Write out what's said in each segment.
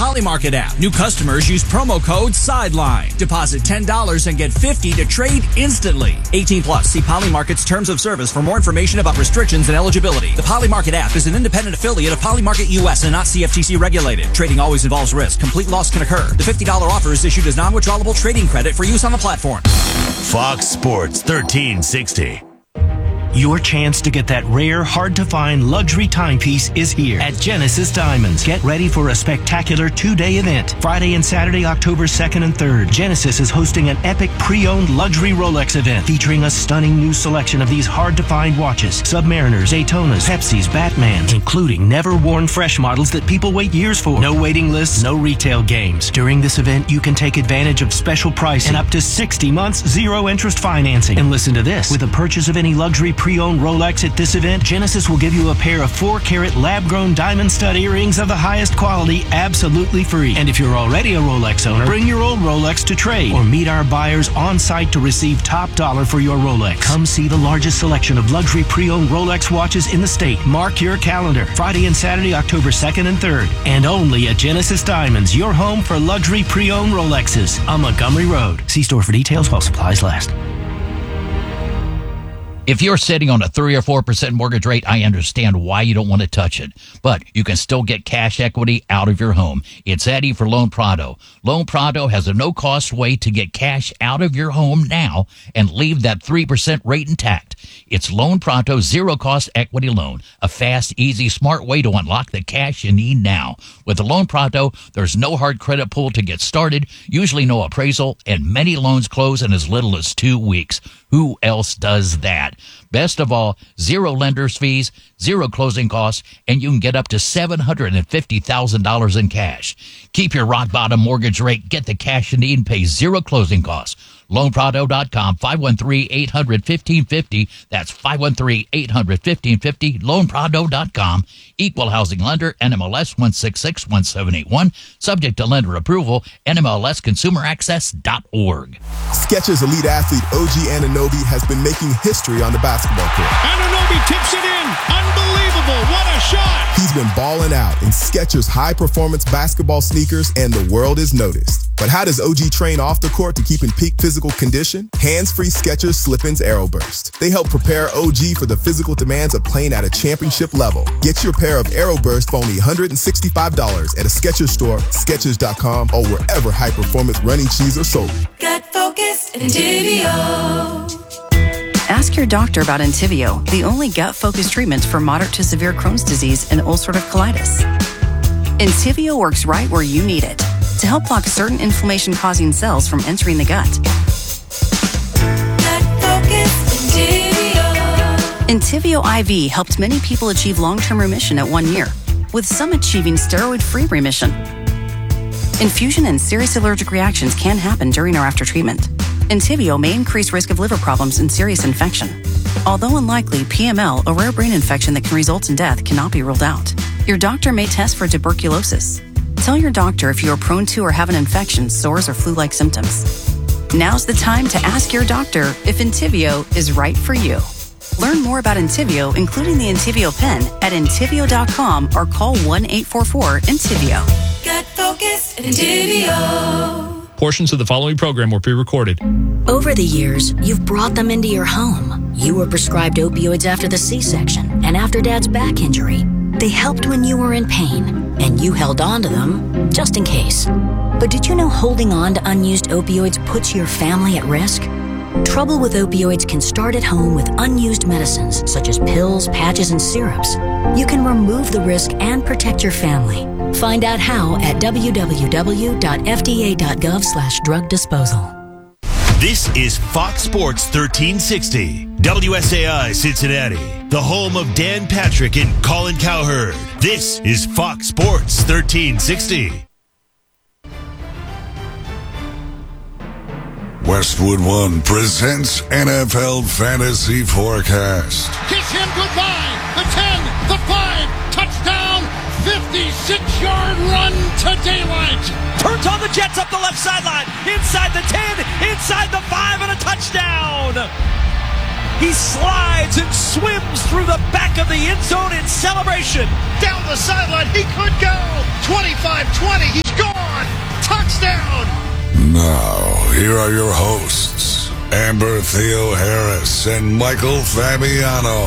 Polymarket app. New customers use promo code SIDELINE. Deposit $10 and get $50 to trade instantly. 18 plus. See Polymarket's terms of service for more information about restrictions and eligibility. The Polymarket app is an independent affiliate of Polymarket US and not CFTC regulated. Trading always involves risk. Complete loss can occur. The $50 offer is issued as non-withdrawable trading credit for use on the platform. Fox Sports 1360. Your chance to get that rare, hard-to-find luxury timepiece is here at Genesis Diamonds. Get ready for a spectacular two-day event. Friday and Saturday, October 2nd and 3rd. Genesis is hosting an epic pre-owned luxury Rolex event featuring a stunning new selection of these hard-to-find watches. Submariners, Daytonas, Pepsis, Batmans, including never-worn fresh models that people wait years for. No waiting lists, no retail games. During this event, you can take advantage of special pricing and up to 60 months zero-interest financing. And listen to this. With a purchase of any luxury pre-owned Rolex at this event, Genesis will give you a pair of 4-carat lab-grown diamond stud earrings of the highest quality absolutely free. And if you're already a Rolex owner, bring your old Rolex to trade or meet our buyers on site to receive top dollar for your Rolex. Come see the largest selection of luxury pre-owned Rolex watches in the state. Mark your calendar. Friday and Saturday, October 2nd and 3rd. And only at Genesis Diamonds, your home for luxury pre-owned Rolexes on Montgomery Road. See store for details while supplies last. If you're sitting on a 3 or 4% mortgage rate, I understand why you don't want to touch it. But you can still get cash equity out of your home. It's Eddie for Loan Prado. Loan Prado has a no-cost way to get cash out of your home now and leave that 3% rate intact. It's Loan Prado's zero-cost equity loan, a fast, easy, smart way to unlock the cash you need now. With the Loan Prado, there's no hard credit pull to get started, usually no appraisal, and many loans close in as little as 2 weeks. Who else does that? Best of all, zero lender's fees, zero closing costs, and you can get up to $750,000 in cash. Keep your rock-bottom mortgage rate, get the cash you need, and pay zero closing costs. LoanPrado.com, 513-800-1550. That's 513-800-1550. LoanPrado.com. Equal housing lender, NMLS 1661781. Subject to lender approval, NMLSconsumeraccess.org. Skechers elite athlete OG Anunoby has been making history on the basketball court. Anunoby tips it in. Unbelievable. What a shot. He's been balling out in Skechers high-performance basketball sneakers, and the world is noticed. But how does OG train off the court to keep in peak physical condition? Hands-free Skechers Slip-ins Aeroburst. They help prepare OG for the physical demands of playing at a championship level. Get your pair of Aeroburst for only $165 at a Skechers store, Skechers.com, or wherever high-performance running shoes are sold. Get focused, Entivio. Ask your doctor about Entivio, the only gut-focused treatment for moderate to severe Crohn's disease and ulcerative colitis. Entivio works right where you need it to help block certain inflammation-causing cells from entering the gut. Entivio IV helped many people achieve long-term remission at 1 year, with some achieving steroid-free remission. Infusion and serious allergic reactions can happen during or after treatment. Entivio may increase risk of liver problems and serious infection. Although unlikely, PML, a rare brain infection that can result in death, cannot be ruled out. Your doctor may test for tuberculosis. Tell your doctor if you are prone to or have an infection, sores, or flu-like symptoms. Now's the time to ask your doctor if Entivio is right for you. Learn more about Entivio, including the Entivio pen, at Entivio.com or call 1-844-ENTIVIO. Get focused, Entivio. Portions of the following program were pre-recorded. Over the years, you've brought them into your home. You were prescribed opioids after the C-section and after Dad's back injury. They helped when you were in pain, and you held on to them just in case. But did you know holding on to unused opioids puts your family at risk? Trouble with opioids can start at home with unused medicines such as pills, patches, and syrups. You can remove the risk and protect your family. Find out how at www.fda.gov/drug disposal. This is Fox Sports 1360. WSAI Cincinnati, the home of Dan Patrick and Colin Cowherd. This is Fox Sports 1360. Westwood One presents NFL Fantasy Forecast. Kiss him goodbye. The 10, the 5, touchdown, 56-yard run to daylight. Turns on the Jets up the left sideline. Inside the 10, inside the 5, and a touchdown. He slides and swims through the back of the end zone in celebration. Down the sideline, he could go. 25-20, he's Now, here are your hosts, Amber Theo Harris and Michael Fabiano.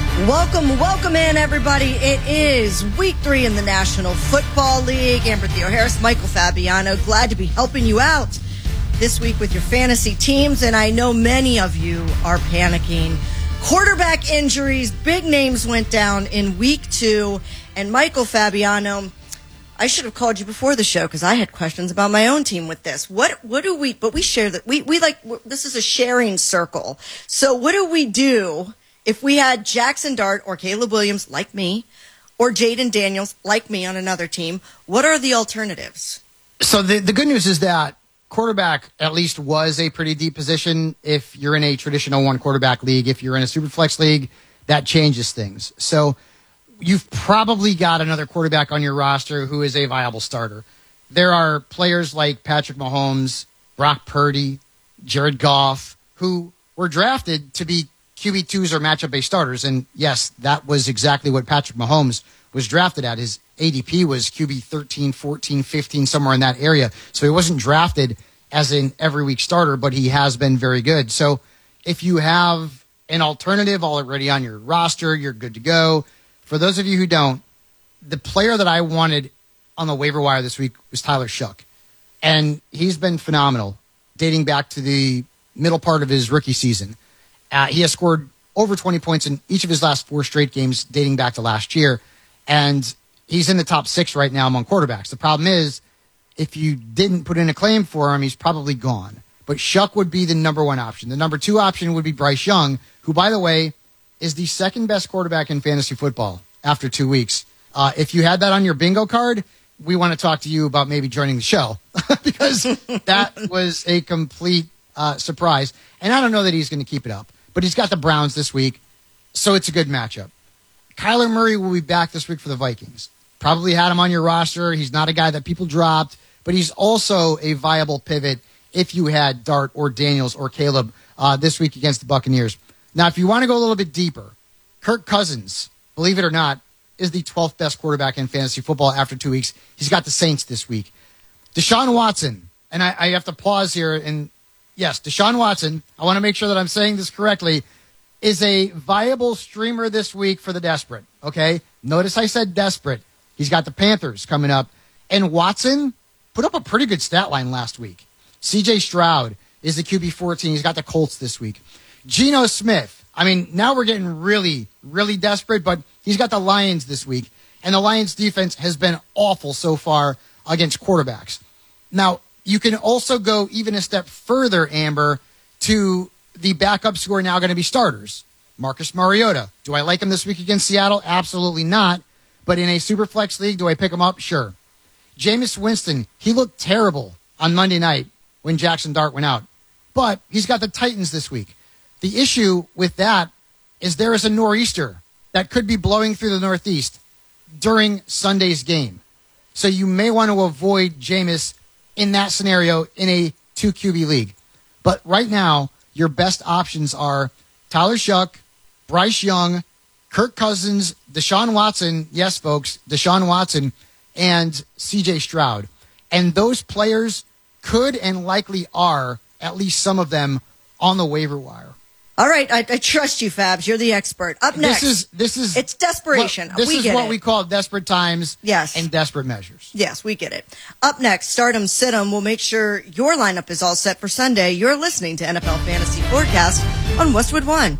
Welcome in, everybody. It is week 3 in the National Football League. Amber Theo Harris, Michael Fabiano, glad to be helping you out this week with your fantasy teams, and I know many of you are panicking. Quarterback injuries, big names went down in week 2, and Michael Fabiano, I should have called you before the show because I had questions about my own team with this. But we share that. We like, this is a sharing circle. So what do we do if we had Jackson Dart or Caleb Williams, like me, or Jaden Daniels, like me, on another team? What are the alternatives? So the good news is that quarterback at least was a pretty deep position if you're in a traditional one quarterback league. If you're in a Superflex league, that changes things. So you've probably got another quarterback on your roster who is a viable starter. There are players like Patrick Mahomes, Brock Purdy, Jared Goff, who were drafted to be QB2s or matchup-based starters. And yes, that was exactly what Patrick Mahomes was drafted at. His ADP was QB 13, 14, 15, somewhere in that area. So he wasn't drafted as an every week starter, but he has been very good. So if you have an alternative already on your roster, you're good to go. For those of you who don't, the player that I wanted on the waiver wire this week was Tyler Shuck. And he's been phenomenal dating back to the middle part of his rookie season. He has scored over 20 points in each of his last 4 straight games dating back to last year. And he's in the top 6 right now among quarterbacks. The problem is, if you didn't put in a claim for him, he's probably gone. But Shuck would be the number 1 option. The number 2 option would be Bryce Young, who, by the way, is the second best quarterback in fantasy football after 2 weeks. If you had that on your bingo card, we want to talk to you about maybe joining the show because that was a complete surprise. And I don't know that he's going to keep it up, but he's got the Browns this week, so it's a good matchup. Kyler Murray will be back this week for the Vikings. Probably had him on your roster. He's not a guy that people dropped, but he's also a viable pivot if you had Dart or Daniels or Caleb this week against the Buccaneers. Now, if you want to go a little bit deeper, Kirk Cousins, believe it or not, is the 12th best quarterback in fantasy football after 2 weeks. He's got the Saints this week. Deshaun Watson, and I have to pause here, and yes, Deshaun Watson, I want to make sure that I'm saying this correctly, is a viable streamer this week for the desperate, okay? Notice I said desperate. He's got the Panthers coming up, and Watson put up a pretty good stat line last week. C.J. Stroud is the QB 14. He's got the Colts this week. Geno Smith. I mean, now we're getting really, really desperate, but he's got the Lions this week, and the Lions defense has been awful so far against quarterbacks. Now, you can also go even a step further, Amber, to the backups who are now going to be starters. Marcus Mariota. Do I like him this week against Seattle? Absolutely not. But in a Superflex league, do I pick him up? Sure. Jameis Winston. He looked terrible on Monday night when Jackson Dart went out. But he's got the Titans this week. The issue with that is there is a nor'easter that could be blowing through the Northeast during Sunday's game. So you may want to avoid Jameis in that scenario in a 2 QB league. But right now, your best options are Tyler Shuck, Bryce Young, Kirk Cousins, Deshaun Watson, yes, folks, Deshaun Watson, and C.J. Stroud. And those players could and likely are, at least some of them, on the waiver wire. All right, I trust you, Fabs. You're the expert. Up next, this is it's desperation. Well, this is what we call desperate times, yes, and desperate measures. Yes, we get it. Up next, Stardom Situm will make sure your lineup is all set for Sunday. You're listening to NFL Fantasy Forecast on Westwood One.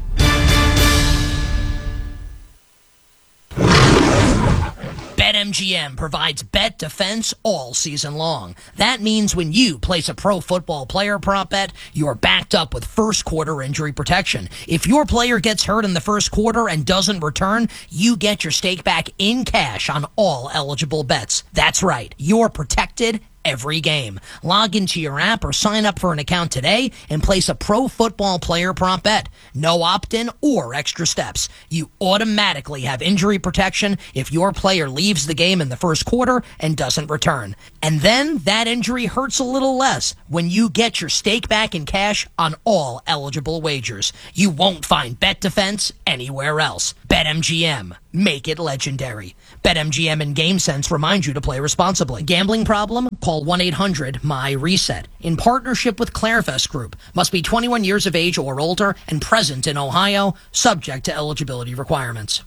BetMGM provides bet defense all season long. That means when you place a pro football player prop bet, you're backed up with first quarter injury protection. If your player gets hurt in the first quarter and doesn't return, you get your stake back in cash on all eligible bets. That's right, you're protected every game. Log into your app or sign up for an account today and place a pro football player prop bet. No opt-in or extra steps. You automatically have injury protection if your player leaves the game in the first quarter and doesn't return. And then that injury hurts a little less when you get your stake back in cash on all eligible wagers. You won't find bet defense anywhere else. BetMGM. Make it legendary. BetMGM and GameSense remind you to play responsibly. Gambling problem? Call 1-800-MY-RESET. In partnership with Clarevest Group. Must be 21 years of age or older and present in Ohio, subject to eligibility requirements.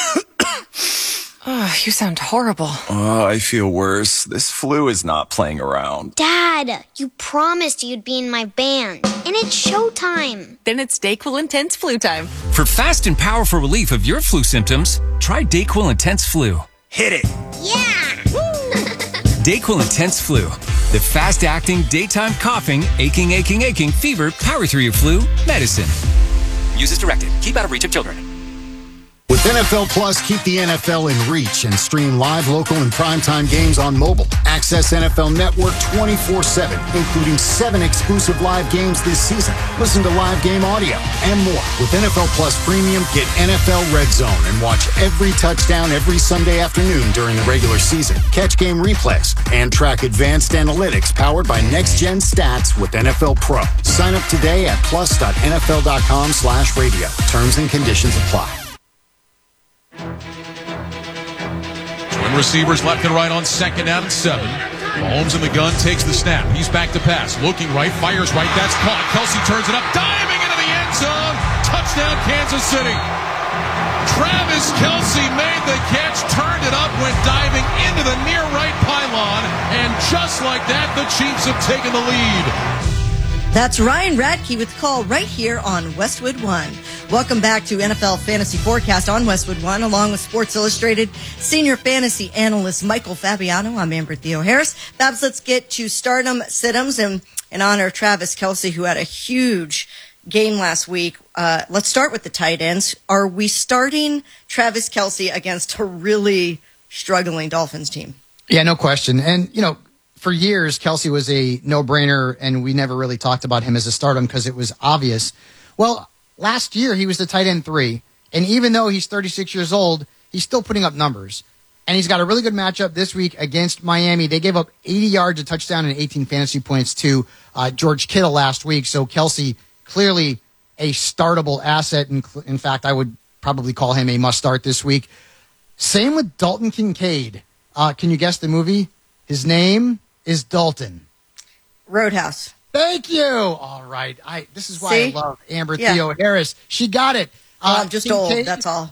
Oh, you sound horrible. I feel worse. This flu is not playing around. Dad, you promised you'd be in my band, and it's showtime. Then it's DayQuil Intense Flu time. For fast and powerful relief of your flu symptoms, try DayQuil Intense Flu. Hit it. Yeah! DayQuil Intense Flu. The fast-acting, daytime coughing, aching, fever, power through your flu medicine. Use as directed. Keep out of reach of children. With NFL Plus, keep the NFL in reach and stream live, local, and primetime games on mobile. Access NFL Network 24/7, including 7 exclusive live games this season. Listen to live game audio and more. With NFL Plus Premium, get NFL Red Zone and watch every touchdown every Sunday afternoon during the regular season. Catch game replays and track advanced analytics powered by Next Gen Stats with NFL Pro. Sign up today at plus.nfl.com/radio. Terms and conditions apply. Twin receivers left and right on 2nd down and 7. Mahomes in the gun, takes the snap. He's back to pass. Looking right, fires right. That's caught. Kelce turns it up, diving into the end zone. Touchdown, Kansas City. Travis Kelce made the catch, turned it up, went diving into the near right pylon, and just like that, the Chiefs have taken the lead. That's Ryan Radke with the call right here on Westwood One. Welcome back to NFL Fantasy Forecast on Westwood One, along with Sports Illustrated senior fantasy analyst Michael Fabiano. I'm Amber Theo Harris. Babs, let's get to stardom sit-ems and in honor of Travis Kelce, who had a huge game last week. Let's start with the tight ends. Are we starting Travis Kelce against a really struggling Dolphins team? Yeah, no question. And, for years, Kelce was a no-brainer, and we never really talked about him as a stardom because it was obvious. Well, last year, he was the tight end 3, and even though he's 36 years old, he's still putting up numbers. And he's got a really good matchup this week against Miami. They gave up 80 yards, a touchdown, and 18 fantasy points to George Kittle last week. So Kelce, clearly a startable asset. In fact, I would probably call him a must-start this week. Same with Dalton Kincaid. Can you guess the movie? His name is Dalton. Roadhouse. Thank you. All right. This is why I love Amber Theo Harris. She got it. I'm just Kincaid old, that's all.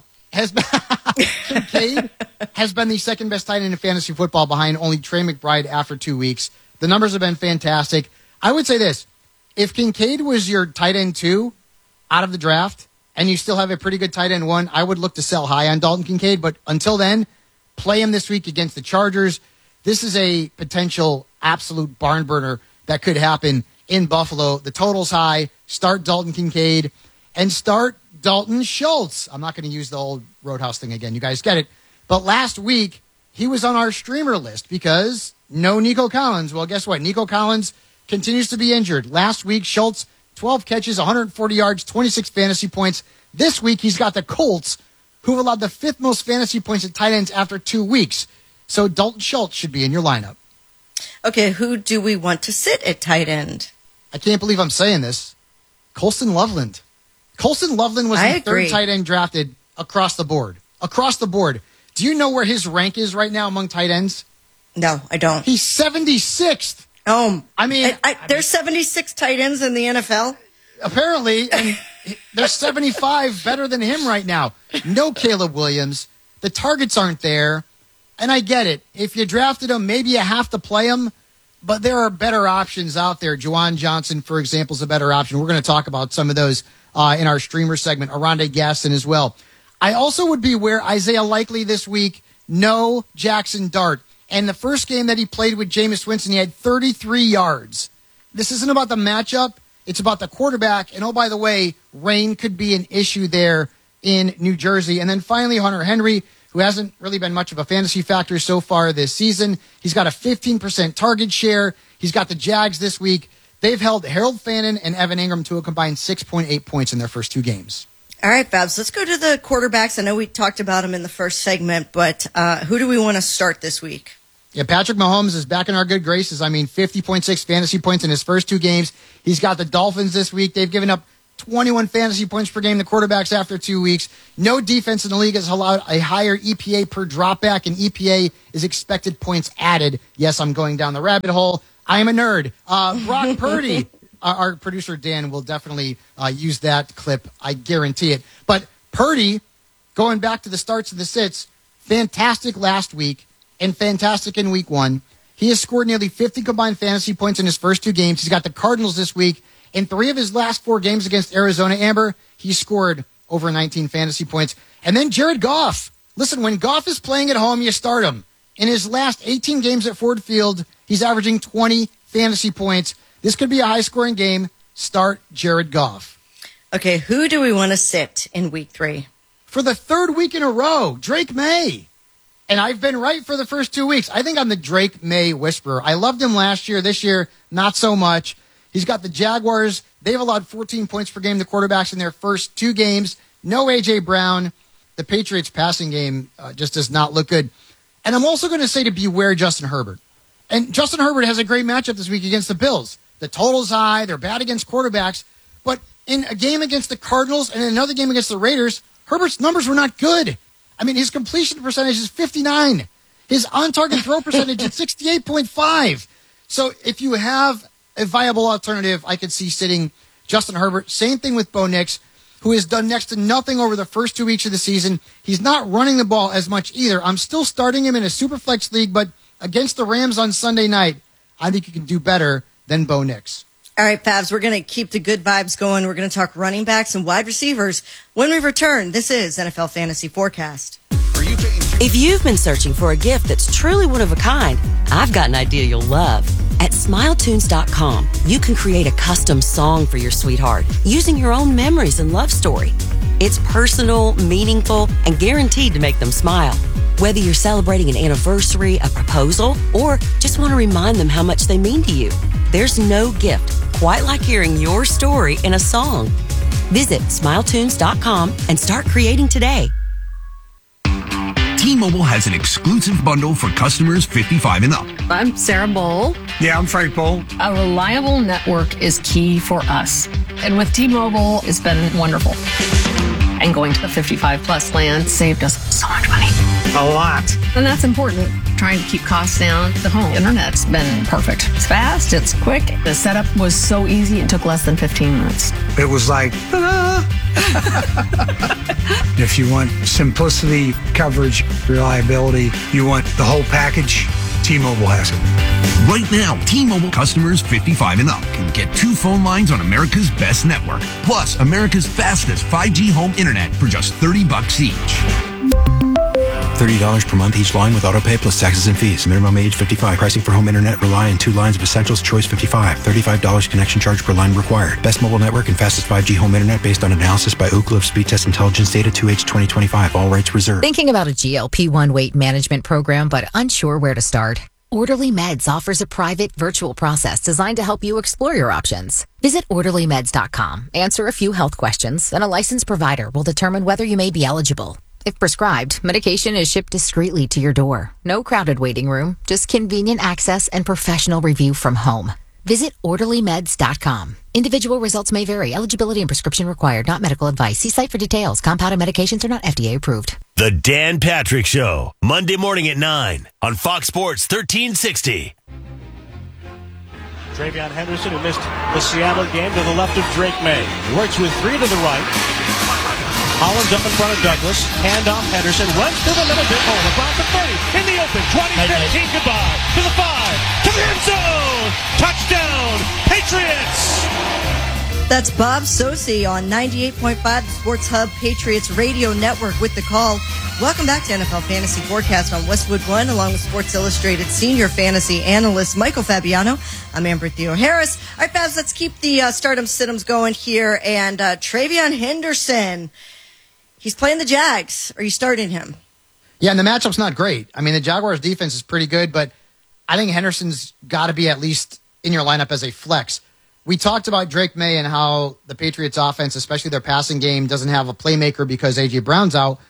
Kincaid has been the second best tight end in fantasy football behind only Trey McBride after 2 weeks. The numbers have been fantastic. I would say this. If Kincaid was your tight end 2 out of the draft and you still have a pretty good tight end 1, I would look to sell high on Dalton Kincaid. But until then, play him this week against the Chargers. This is a potential absolute barn burner that could happen in Buffalo. The total's high. Start Dalton Kincaid and start Dalton Schultz. I'm not going to use the old Roadhouse thing again. You guys get it. But last week, he was on our streamer list because no Nico Collins. Well, guess what? Nico Collins continues to be injured. Last week, Schultz, 12 catches, 140 yards, 26 fantasy points. This week, he's got the Colts, who allowed the 5th most fantasy points at tight ends after 2 weeks. So Dalton Schultz should be in your lineup. Okay, who do we want to sit at tight end? I can't believe I'm saying this. Colston Loveland. Colston Loveland was the 3rd tight end drafted across the board. Across the board. Do you know where his rank is right now among tight ends? No, I don't. He's 76th. I mean, there's 76 tight ends in the NFL? Apparently, and there's 75 better than him right now. No Caleb Williams. The targets aren't there. And I get it. If you drafted him, maybe you have to play him. But there are better options out there. Juwan Johnson, for example, is a better option. We're going to talk about some of those in our streamer segment. Arondé Gaston as well. I also would be aware Isaiah Likely this week. No Jackson Dart. And the first game that he played with Jameis Winston, he had 33 yards. This isn't about the matchup. It's about the quarterback. And, oh, by the way, rain could be an issue there in New Jersey. And then finally, Hunter Henry, who hasn't really been much of a fantasy factor so far this season. He's got a 15% target share. He's got the Jags this week. They've held Harold Fannin and Evan Ingram to a combined 6.8 points in their first 2 games. All right, Babs, let's go to the quarterbacks. I know we talked about them in the first segment, but who do we want to start this week? Yeah, Patrick Mahomes is back in our good graces. 50.6 fantasy points in his first 2 games. He's got the Dolphins this week. They've given up 21 fantasy points per game, the quarterbacks after 2 weeks. No defense in the league has allowed a higher EPA per dropback, and EPA is expected points added. Yes, I'm going down the rabbit hole. I am a nerd. Brock Purdy, our producer Dan will definitely use that clip. I guarantee it. But Purdy, going back to the starts and the sits, fantastic last week and fantastic in week 1. He has scored nearly 50 combined fantasy points in his first 2 games. He's got the Cardinals this week. In 3 of his last 4 games against Arizona, Amber, he scored over 19 fantasy points. And then Jared Goff. Listen, when Goff is playing at home, you start him. In his last 18 games at Ford Field, he's averaging 20 fantasy points. This could be a high-scoring game. Start Jared Goff. Okay, who do we want to sit in week 3? For the 3rd week in a row, Drake May. And I've been right for the first 2 weeks. I think I'm the Drake May whisperer. I loved him last year. This year, not so much. He's got the Jaguars. They've allowed 14 points per game to quarterbacks in their first 2 games. No A.J. Brown. The Patriots' passing game just does not look good. And I'm also going to say to beware Justin Herbert. And Justin Herbert has a great matchup this week against the Bills. The total's high. They're bad against quarterbacks. But in a game against the Cardinals and in another game against the Raiders, Herbert's numbers were not good. I mean, his completion percentage is 59. His on-target throw percentage is 68.5. So if you have a viable alternative, I could see sitting Justin Herbert. Same thing with Bo Nix, who has done next to nothing over the first 2 weeks of the season. He's not running the ball as much either. I'm still starting him in a Superflex league, but against the Rams on Sunday night, I think he can do better than Bo Nix. All right, Fabs, we're going to keep the good vibes going. We're going to talk running backs and wide receivers. When we return, this is NFL Fantasy Forecast. If you've been searching for a gift that's truly one of a kind, I've got an idea you'll love. At SmileTunes.com, you can create a custom song for your sweetheart using your own memories and love story. It's personal, meaningful, and guaranteed to make them smile. Whether you're celebrating an anniversary, a proposal, or just want to remind them how much they mean to you, there's no gift quite like hearing your story in a song. Visit SmileTunes.com and start creating today. T-Mobile has an exclusive bundle for customers 55 and up. I'm Sarah Bowl. Yeah, I'm Frank Bowl. A reliable network is key for us. And with T-Mobile, it's been wonderful. And going to the 55 plus plan saved us so much money. A lot. And that's important. Trying to keep costs down. The home internet's been perfect. It's fast, it's quick. The setup was so easy, it took less than 15 minutes. It was like, ta-da! If you want simplicity, coverage, reliability, you want the whole package, T-Mobile has it. Right now, T-Mobile customers 55 and up can get 2 phone lines on America's best network, plus America's fastest 5G home internet for just $30 each. $30 per month each line with autopay plus taxes and fees. Minimum age 55. Pricing for home internet rely on 2 lines of essentials. Choice 55. $35 connection charge per line required. Best mobile network and fastest 5G home internet based on analysis by Ookla of Speed Test Intelligence data 2H 2025. All rights reserved. Thinking about a GLP-1 weight management program but unsure where to start? Orderly Meds offers a private virtual process designed to help you explore your options. Visit orderlymeds.com, answer a few health questions, and a licensed provider will determine whether you may be eligible. If prescribed, medication is shipped discreetly to your door. No crowded waiting room, just convenient access and professional review from home. Visit orderlymeds.com. Individual results may vary. Eligibility and prescription required. Not medical advice. See site for details. Compounded medications are not FDA approved. The Dan Patrick Show, Monday morning at 9 on Fox Sports 1360. Travion Henderson, who missed the Seattle game, to the left of Drake May. He works with 3 to the right. Collins up in front of Douglas. Handoff. Henderson runs through the middle. Big hole. Across the 30. In the open. 20-15. Goodbye. To the 5. To the end zone. Touchdown. Patriots. That's Bob Sosi on 98.5 the Sports Hub Patriots Radio Network with the call. Welcome back to NFL Fantasy Forecast on Westwood One, along with Sports Illustrated senior fantasy analyst Michael Fabiano. I'm Amber Theo Harris. All right, Babs, let's keep the stardom situms going here. And Travion Henderson, he's playing the Jags. Are you starting him? Yeah, and the matchup's not great. I mean, the Jaguars' defense is pretty good, but I think Henderson's got to be at least in your lineup as a flex. We talked about Drake May and how the Patriots' offense, especially their passing game, doesn't have a playmaker because A.J. Brown's out.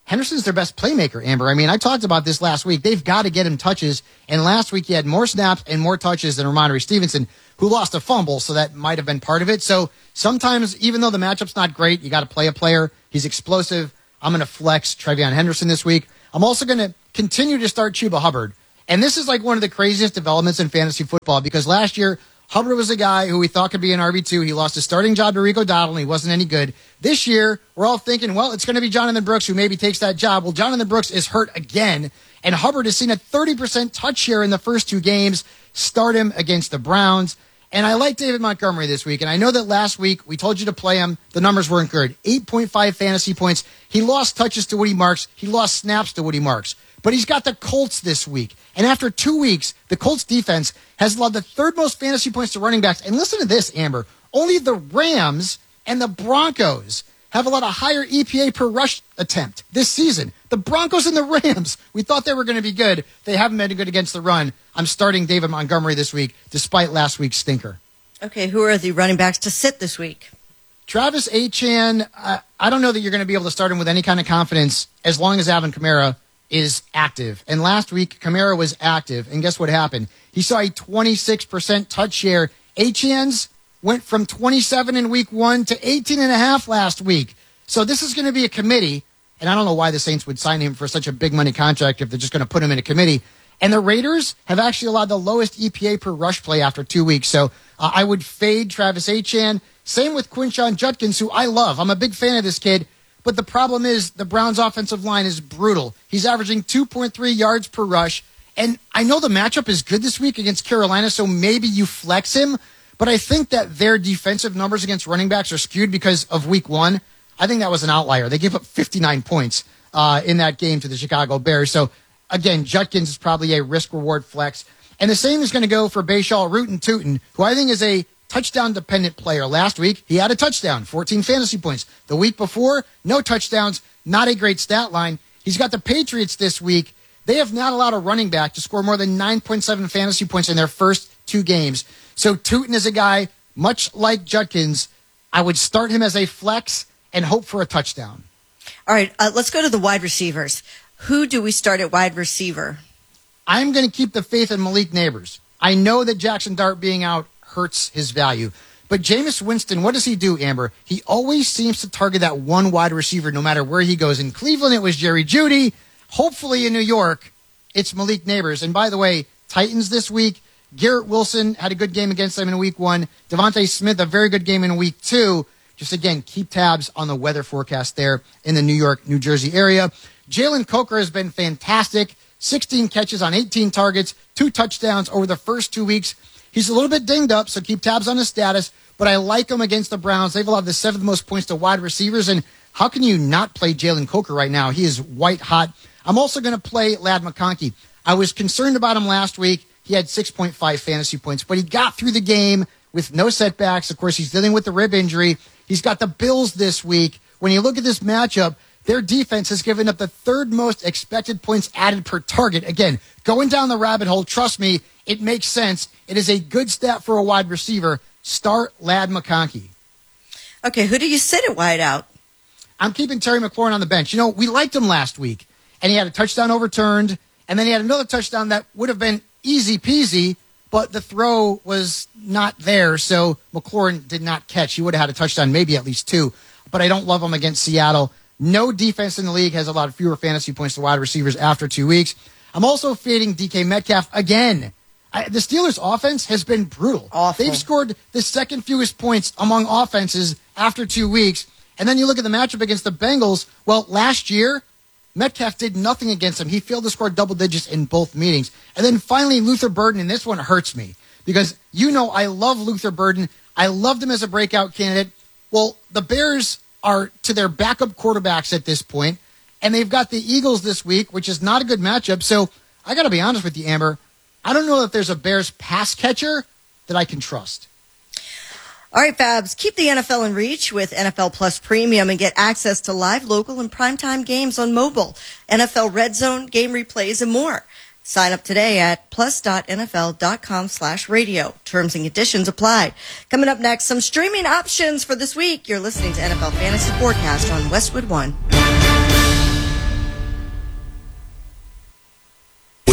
Henderson's their best playmaker, Amber. I mean, I talked about this last week. They've got to get him touches. And last week he had more snaps and more touches than Ramondre Stevenson, who lost a fumble, so that might have been part of it. So sometimes, even though the matchup's not great, you got to play a player. He's explosive. I'm going to flex Trevion Henderson this week. I'm also going to continue to start Chuba Hubbard. And this is like one of the craziest developments in fantasy football, because last year, Hubbard was a guy who we thought could be an RB2. He lost his starting job to Rico Dowdle, and he wasn't any good. This year, we're all thinking, well, it's going to be Jonathan Brooks who maybe takes that job. Well, Jonathan Brooks is hurt again, and Hubbard has seen a 30% touch share in the first 2 games. Start him against the Browns. And I like David Montgomery this week, and I know that last week we told you to play him. The numbers weren't good. 8.5 fantasy points. He lost touches to Woody Marks. He lost snaps to Woody Marks. But he's got the Colts this week. And after 2 weeks, the Colts defense has allowed the 3rd most fantasy points to running backs. And listen to this, Amber. Only the Rams and the Broncos have allowed a higher EPA per rush attempt this season. The Broncos and the Rams, we thought they were going to be good. They haven't been good against the run. I'm starting David Montgomery this week, despite last week's stinker. Okay, who are the running backs to sit this week? Travis Etienne, I don't know that you're going to be able to start him with any kind of confidence as long as Alvin Kamara is active. And last week, Kamara was active. And guess what happened? He saw a 26% touch share. Etienne's went from 27 in week 1 to 18.5 last week. So this is going to be a committee. And I don't know why the Saints would sign him for such a big money contract if they're just going to put him in a committee. And the Raiders have actually allowed the lowest EPA per rush play after 2 weeks. So I would fade Travis Etienne. Same with Quinshon Judkins, who I love. I'm a big fan of this kid. But the problem is the Browns' offensive line is brutal. He's averaging 2.3 yards per rush. And I know the matchup is good this week against Carolina, so maybe you flex him. But I think that their defensive numbers against running backs are skewed because of week 1. I think that was an outlier. They gave up 59 points in that game to the Chicago Bears. So, again, Judkins is probably a risk-reward flex. And the same is going to go for Bayshall Rootin' Tootin', who I think is a touchdown-dependent player. Last week, he had a touchdown, 14 fantasy points. The week before, no touchdowns, not a great stat line. He's got the Patriots this week. They have not allowed a running back to score more than 9.7 fantasy points in their first 2 games. So Tootin is a guy, much like Judkins, I would start him as a flex and hope for a touchdown. All right, let's go to the wide receivers. Who do we start at wide receiver? I'm going to keep the faith in Malik Neighbors. I know that Jackson Dart being out hurts his value. But Jameis Winston, what does he do, Amber? He always seems to target that one wide receiver no matter where he goes. In Cleveland, it was Jerry Jeudy. Hopefully in New York, it's Malik Neighbors. And by the way, Titans this week, Garrett Wilson had a good game against them in week 1. Devontae Smith, a very good game in week 2. Just again, keep tabs on the weather forecast there in the New York, New Jersey area. Jalen Coker has been fantastic. 16 catches on 18 targets, 2 touchdowns over the first 2 weeks. He's a little bit dinged up, so keep tabs on his status, but I like him against the Browns. They've allowed the 7th most points to wide receivers, and how can you not play Jalen Coker right now? He is white hot. I'm also going to play Ladd McConkey. I was concerned about him last week. He had 6.5 fantasy points, but he got through the game with no setbacks. Of course, he's dealing with the rib injury. He's got the Bills this week. When you look at this matchup, their defense has given up the 3rd most expected points added per target. Again, going down the rabbit hole, trust me, it makes sense. It is a good stat for a wide receiver. Start Ladd McConkey. Okay, who do you sit at wide out? I'm keeping Terry McLaurin on the bench. You know, we liked him last week, and he had a touchdown overturned, and then he had another touchdown that would have been easy peasy, but the throw was not there, so McLaurin did not catch. He would have had a touchdown, maybe at least 2, but I don't love him against Seattle. No defense in the league has allowed fewer fantasy points to wide receivers after 2 weeks. I'm also fading DK Metcalf again. The Steelers' offense has been brutal. Awful. They've scored the 2nd fewest points among offenses after 2 weeks. And then you look at the matchup against the Bengals. Well, last year, Metcalf did nothing against them. He failed to score double digits in both meetings. And then finally, Luther Burden, and this one hurts me because you know I love Luther Burden. I loved him as a breakout candidate. Well, the Bears are to their backup quarterbacks at this point, and they've got the Eagles this week, which is not a good matchup. So I got to be honest with you, Amber. I don't know that there's a Bears pass catcher that I can trust. All right, Fabs, keep the NFL in reach with NFL Plus Premium and get access to live, local, and primetime games on mobile, NFL Red Zone, game replays, and more. Sign up today at plus.nfl.com/radio. Terms and conditions apply. Coming up next, some streaming options for this week. You're listening to NFL Fantasy Forecast on Westwood One.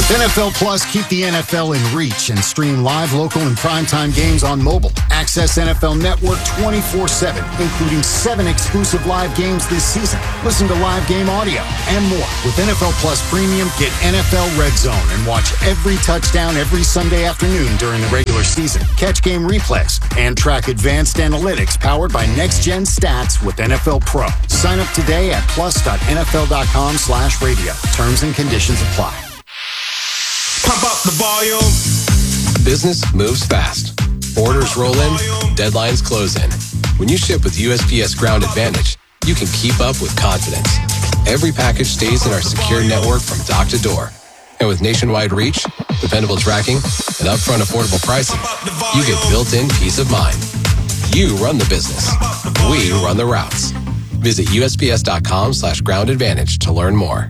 With NFL Plus, keep the NFL in reach and stream live, local, and primetime games on mobile. Access NFL Network 24/7, including 7 exclusive live games this season. Listen to live game audio and more. With NFL Plus Premium, get NFL Red Zone and watch every touchdown every Sunday afternoon during the regular season. Catch game replays and track advanced analytics powered by Next Gen Stats with NFL Pro. Sign up today at plus.nfl.com/radio. Terms and conditions apply. Pump up the volume. Business moves fast. Orders roll in, deadlines close in. When you ship with USPS Ground Advantage, you can keep up with confidence. Every package stays in our secure network from dock to door. And with nationwide reach, dependable tracking, and upfront affordable pricing, you get built-in peace of mind. You run the business. We run the routes. Visit USPS.com/Ground Advantage to learn more.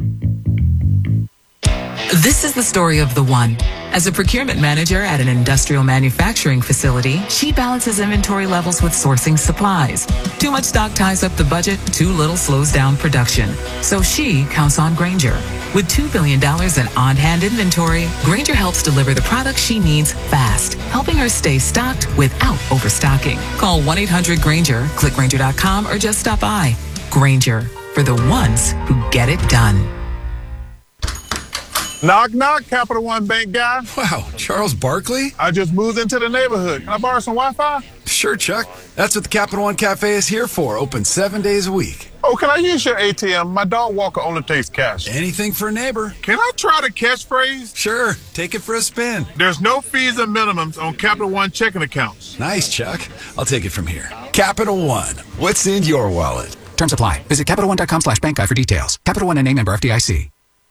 This is the story of the one. As a procurement manager at an industrial manufacturing facility, she balances inventory levels with sourcing supplies. Too much stock ties up the budget, too little slows down production. So she counts on Grainger. With $2 billion in on-hand inventory, Grainger helps deliver the products she needs fast, helping her stay stocked without overstocking. Call 1-800-GRAINGER, click Grainger.com, or just stop by. Grainger, for the ones who get it done. Knock, knock, Capital One Bank guy. Wow, Charles Barkley? I just moved into the neighborhood. Can I borrow some Wi-Fi? Sure, Chuck. That's what the Capital One Cafe is here for. Open 7 days a week. Oh, can I use your ATM? My dog Walker only takes cash. Anything for a neighbor. Can I try the catchphrase? Sure. Take it for a spin. There's no fees and minimums on Capital One checking accounts. Nice, Chuck. I'll take it from here. Capital One. What's in your wallet? Terms apply. Visit CapitalOne.com/bankguide for details. Capital One and a member FDIC.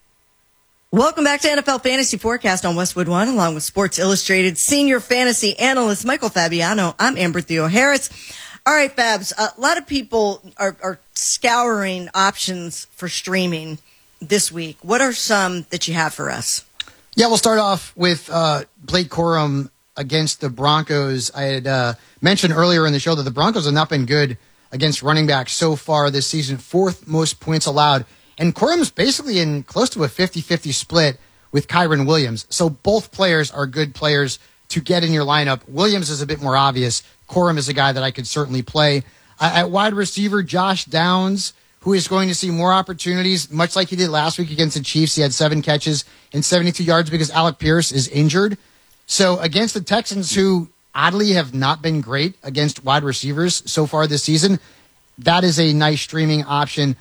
Welcome back to NFL Fantasy Forecast on Westwood One, along with Sports Illustrated senior fantasy analyst Michael Fabiano. I'm Amber Theo-Harris. All right, Fabs, a lot of people are scouring options for streaming this week. What are some that you have for us? Yeah, we'll start off with Blake Corum against the Broncos. I had mentioned earlier in the show that the Broncos have not been good against running backs so far this season, 4th most points allowed. And Corum's basically in close to a 50-50 split with Kyren Williams. So both players are good players to get in your lineup. Williams is a bit more obvious. Corum is a guy that I could certainly play. At wide receiver, Josh Downs, who is going to see more opportunities, much like he did last week against the Chiefs. He had 7 catches and 72 yards because Alec Pierce is injured. So against the Texans, who oddly have not been great against wide receivers so far this season, that is a nice streaming option.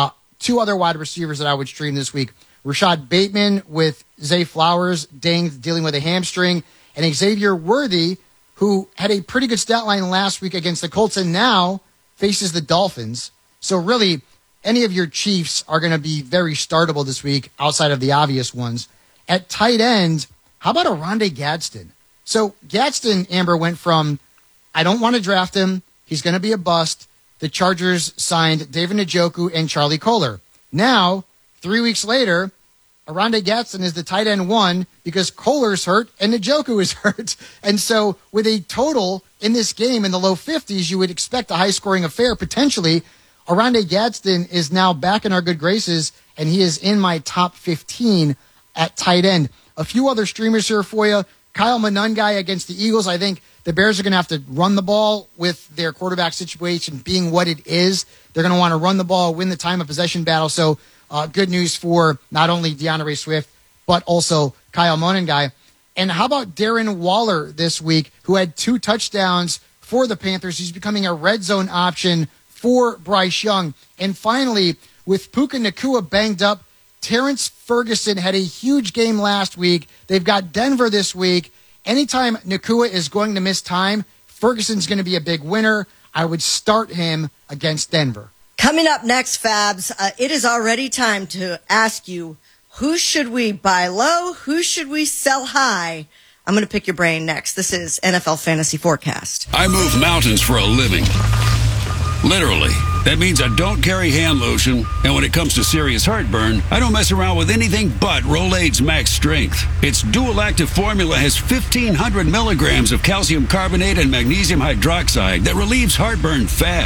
2 other wide receivers that I would stream this week. Rashad Bateman with Zay Flowers dealing with a hamstring, and Xavier Worthy, who had a pretty good stat line last week against the Colts and now faces the Dolphins. So really, any of your Chiefs are going to be very startable this week outside of the obvious ones. At tight end, how about Oronde Gadsden? So Gadsden, Amber, went from, I don't want to draft him, he's going to be a bust. The Chargers signed David Njoku and Charlie Kolar. Now, 3 weeks later, Oronde Gadsden is the tight end 1 because Kolar's hurt and Njoku is hurt. And so with a total in this game in the low 50s, you would expect a high-scoring affair potentially. Oronde Gadsden is now back in our good graces, and he is in my top 15 at tight end. A few other streamers here for you. Kyle Monangai against the Eagles. I think the Bears are going to have to run the ball with their quarterback situation being what it is. They're going to want to run the ball, win the time of possession battle. So good news for not only DeAndre Swift, but also Kyle Monangai. And how about Darren Waller this week, who had 2 touchdowns for the Panthers? He's becoming a red zone option for Bryce Young. And finally, with Puka Nacua banged up, Terrence Ferguson had a huge game last week. They've got Denver this week. Anytime Nacua is going to miss time, Ferguson's going to be a big winner. I would start him against Denver. Coming up next, Fabs, it is already time to ask you, who should we buy low? Who should we sell high? I'm going to pick your brain next. This is NFL Fantasy Forecast. I move mountains for a living. Literally. That means I don't carry hand lotion, and when it comes to serious heartburn, I don't mess around with anything but Rolaids Max Strength. Its dual-active formula has 1,500 milligrams of calcium carbonate and magnesium hydroxide that relieves heartburn fast.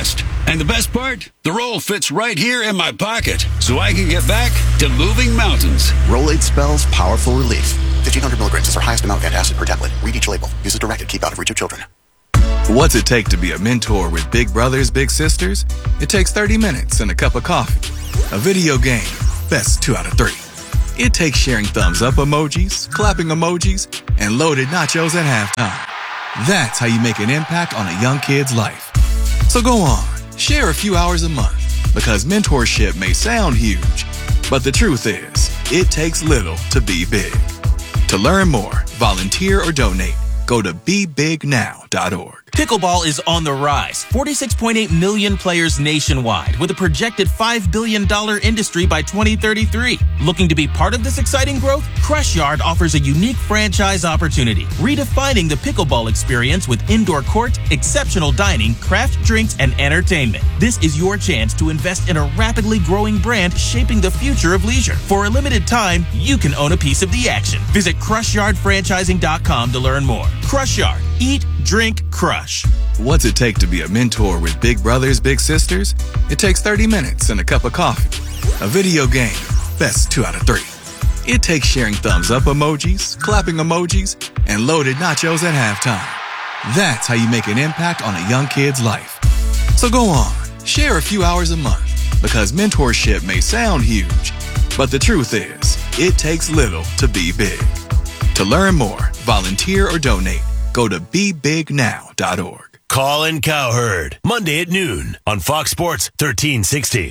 And the best part? The roll fits right here in my pocket, so I can get back to moving mountains. Rolade spells powerful relief. 1,500 milligrams is our highest amount of antacid per tablet. Read each label. Use as directed. Keep out of reach of children. What's it take to be a mentor with big brothers, big sisters? It takes 30 minutes and a cup of coffee. A video game, best 2 out of 3. It takes sharing thumbs up emojis, clapping emojis, and loaded nachos at halftime. That's how you make an impact on a young kid's life. So go on, share a few hours a month, because mentorship may sound huge, but the truth is, it takes little to be big. To learn more, volunteer, or donate, go to BeBigNow.org. Pickleball is on the rise. 46.8 million players nationwide, with a projected $5 billion industry by 2033. Looking to be part of this exciting growth? Crush Yard offers a unique franchise opportunity, redefining the pickleball experience with indoor court, exceptional dining, craft drinks, and entertainment. This is your chance to invest in a rapidly growing brand shaping the future of leisure. For a limited time, you can own a piece of the action. Visit CrushYardFranchising.com to learn more. Crush Yard. Eat, drink, crush. What's it take to be a mentor with big brothers, big sisters? It takes 30 minutes and a cup of coffee. A video game, best 2 out of 3. It takes sharing thumbs up emojis, clapping emojis, and loaded nachos at halftime. That's how you make an impact on a young kid's life. So go on, share a few hours a month, because mentorship may sound huge, but the truth is, it takes little to be big. To learn more, volunteer, or donate, go to BeBigNow.org. Colin Cowherd, Monday at noon on Fox Sports 1360.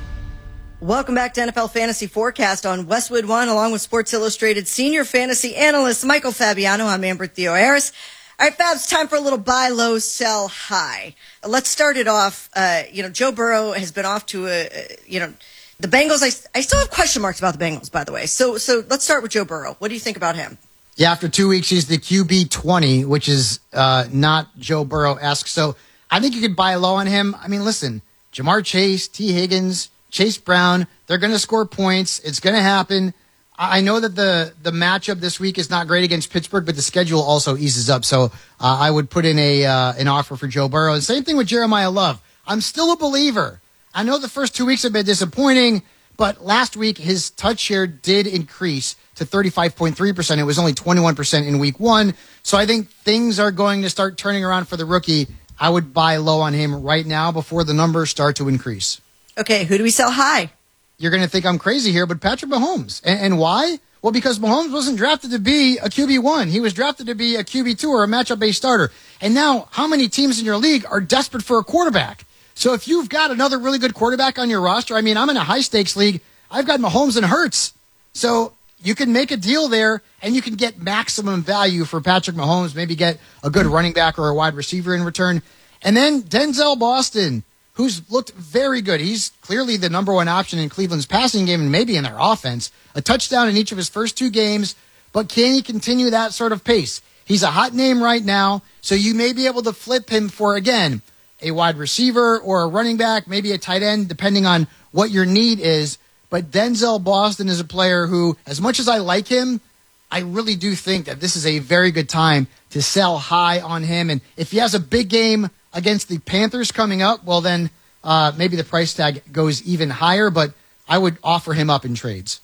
Welcome back to NFL Fantasy Forecast on Westwood One, along with Sports Illustrated senior fantasy analyst Michael Fabiano. I'm Amber Theo Harris. All right, Fabs, time for a little buy low, sell high. Let's start it off. Joe Burrow has been off to the Bengals. I still have question marks about the Bengals, by the way. So let's start with Joe Burrow. What do you think about him? Yeah, after 2 weeks, he's the QB 20, which is not Joe Burrow-esque. So I think you could buy low on him. I mean, listen, Jamar Chase, T. Higgins, Chase Brown, they're going to score points. It's going to happen. I know that the matchup this week is not great against Pittsburgh, but the schedule also eases up. So I would put in an offer for Joe Burrow. And same thing with Jeremiah Love. I'm still a believer. I know the first 2 weeks have been disappointing, but last week his touch share did increase to 35.3%. It was only 21% in week 1. So I think things are going to start turning around for the rookie. I would buy low on him right now before the numbers start to increase. Okay, who do we sell high? You're going to think I'm crazy here, but Patrick Mahomes. And why? Well, because Mahomes wasn't drafted to be a QB1. He was drafted to be a QB2 or a matchup-based starter. And now, how many teams in your league are desperate for a quarterback? So if you've got another really good quarterback on your roster, I mean, I'm in a high-stakes league. I've got Mahomes and Hurts. So you can make a deal there, and you can get maximum value for Patrick Mahomes, maybe get a good running back or a wide receiver in return. And then Denzel Boston, who's looked very good. He's clearly the number one option in Cleveland's passing game and maybe in their offense. A touchdown in each of his first 2 games, but can he continue that sort of pace? He's a hot name right now, so you may be able to flip him for, again, a wide receiver or a running back, maybe a tight end, depending on what your need is. But Denzel Boston is a player who, as much as I like him, I really do think that this is a very good time to sell high on him. And if he has a big game against the Panthers coming up, well, then maybe the price tag goes even higher. But I would offer him up in trades.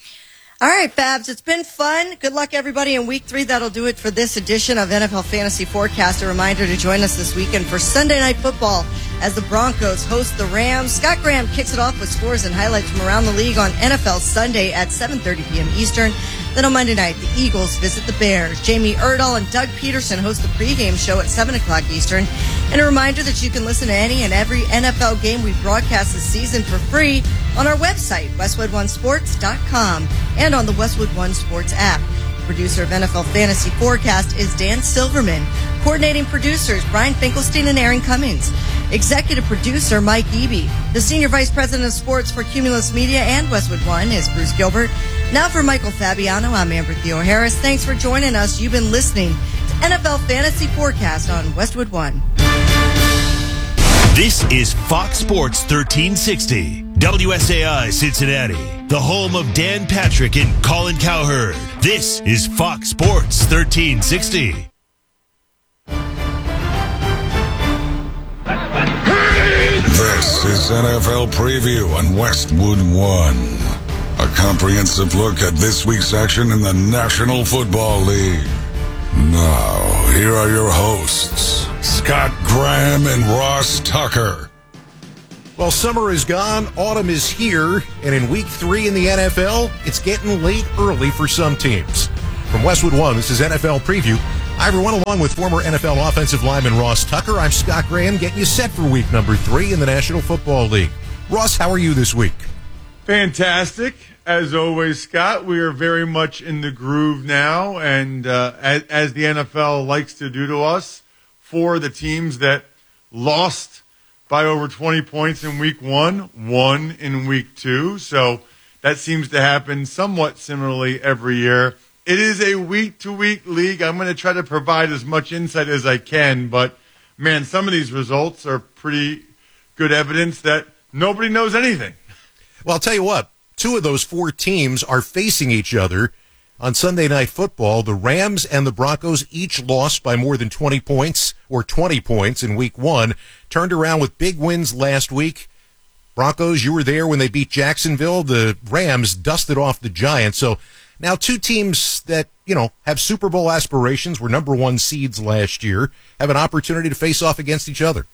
All right, Fabs, it's been fun. Good luck, everybody, in Week 3. That'll do it for this edition of NFL Fantasy Forecast. A reminder to join us this weekend for Sunday Night Football as the Broncos host the Rams. Scott Graham kicks it off with scores and highlights from around the league on NFL Sunday at 7:30 p.m. Eastern. Then on Monday night, the Eagles visit the Bears. Jamie Erdahl and Doug Peterson host the pregame show at 7 o'clock Eastern. And a reminder that you can listen to any and every NFL game we broadcast this season for free on our website, WestwoodOneSports.com, and on the Westwood One Sports app. Producer of NFL Fantasy Forecast is Dan Silverman. Coordinating producers, Brian Finkelstein and Aaron Cummings. Executive producer, Mike Eby. The Senior Vice President of Sports for Cumulus Media and Westwood One is Bruce Gilbert. Now for Michael Fabiano, I'm Amber Theo Harris. Thanks for joining us. You've been listening to NFL Fantasy Forecast on Westwood One. This is Fox Sports 1360. WSAI Cincinnati, the home of Dan Patrick and Colin Cowherd. This is Fox Sports 1360. This is NFL Preview on Westwood One. A comprehensive look at this week's action in the National Football League. Now, here are your hosts, Scott Graham and Ross Tucker. Well, summer is gone, autumn is here, and in week 3 in the NFL, it's getting late early for some teams. From Westwood One, this is NFL Preview. Hi, everyone, along with former NFL offensive lineman Ross Tucker, I'm Scott Graham, getting you set for week number 3 in the National Football League. Ross, how are you this week? Fantastic. As always, Scott, we are very much in the groove now, and as the NFL likes to do to us, for the teams that lost by over 20 points in week 1, won in week 2, so that seems to happen somewhat similarly every year. It is a week-to-week league. I'm going to try to provide as much insight as I can, but, man, some of these results are pretty good evidence that nobody knows anything. Well, I'll tell you what. 2 of those 4 teams are facing each other on Sunday Night Football. The Rams and the Broncos each lost by more than 20 points, or 20 points in week 1. Turned around with big wins last week. Broncos, you were there when they beat Jacksonville. The Rams dusted off the Giants. So now 2 teams that, have Super Bowl aspirations, were number 1 seeds last year, have an opportunity to face off against each other.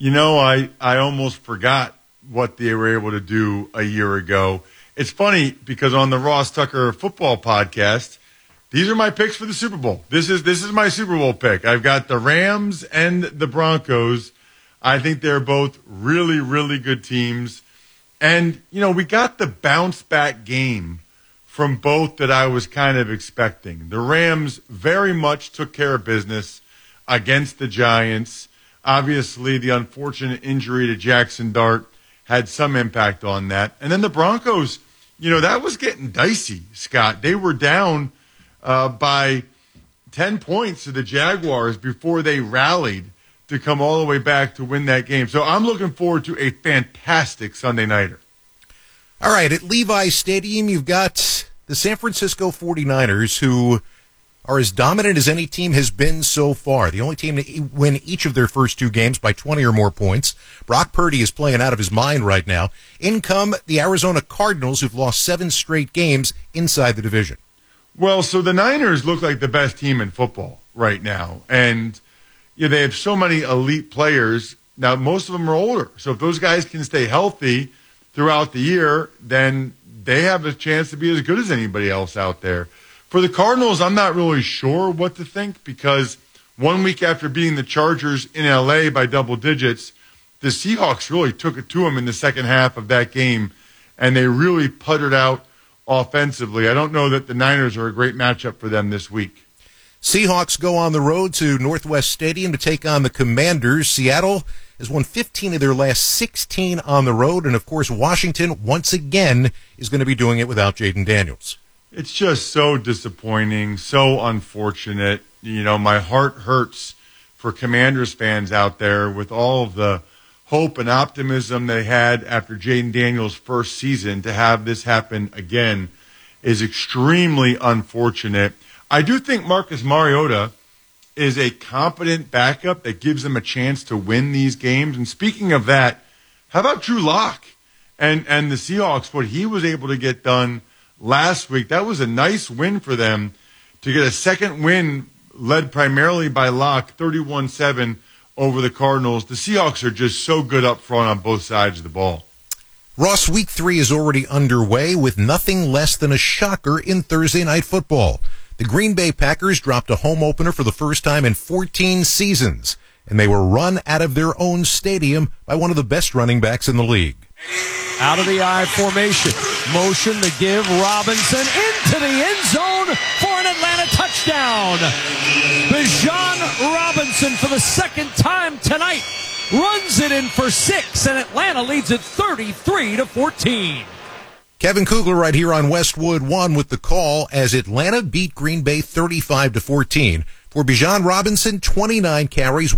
I almost forgot what they were able to do a year ago. It's funny because on the Ross Tucker Football Podcast, these are my picks for the Super Bowl. This is my Super Bowl pick. I've got the Rams and the Broncos. I think they're both really, really good teams. And, we got the bounce back game from both that I was kind of expecting. The Rams very much took care of business against the Giants. Obviously, the unfortunate injury to Jackson Dart had some impact on that. And then the Broncos, that was getting dicey, Scott. They were down by 10 points to the Jaguars before they rallied to come all the way back to win that game. So I'm looking forward to a fantastic Sunday nighter. All right, at Levi's Stadium, you've got the San Francisco 49ers, who are as dominant as any team has been so far. The only team to win each of their first 2 games by 20 or more points. Brock Purdy is playing out of his mind right now. In come the Arizona Cardinals, who've lost 7 straight games inside the division. Well, so the Niners look like the best team in football right now. And they have so many elite players. Now, most of them are older. So if those guys can stay healthy throughout the year, then they have a chance to be as good as anybody else out there. For the Cardinals, I'm not really sure what to think because 1 week after beating the Chargers in L.A. by double digits, the Seahawks really took it to them in the second half of that game, and they really puttered out offensively. I don't know that the Niners are a great matchup for them this week. Seahawks go on the road to Northwest Stadium to take on the Commanders. Seattle has won 15 of their last 16 on the road, and, of course, Washington once again is going to be doing it without Jaden Daniels. It's just so disappointing, so unfortunate. My heart hurts for Commanders fans out there with all of the hope and optimism they had after Jaden Daniels' first season. To have this happen again is extremely unfortunate. I do think Marcus Mariota is a competent backup that gives them a chance to win these games. And speaking of that, how about Drew Lock and the Seahawks, what he was able to get done last week? That was a nice win for them to get a second win led primarily by Locke, 31-7 over the Cardinals. The Seahawks are just so good up front on both sides of the ball. Ross, week 3 is already underway with nothing less than a shocker in Thursday Night Football. The Green Bay Packers dropped a home opener for the first time in 14 seasons, and they were run out of their own stadium by one of the best running backs in the league. Out of the I formation. Motion to give Robinson into the end zone for an Atlanta touchdown. Bijan Robinson for the second time tonight runs it in for 6, and Atlanta leads it 33-14. Kevin Kugler right here on Westwood One with the call as Atlanta beat Green Bay 35-14. For Bijan Robinson, 29 carries,